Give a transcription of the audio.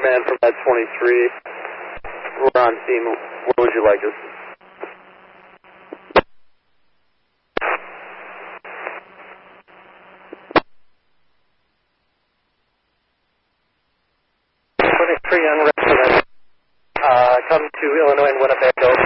man from Med 23. We're on scene. Where would you like us? Young resident, come to Illinois and Winnebago.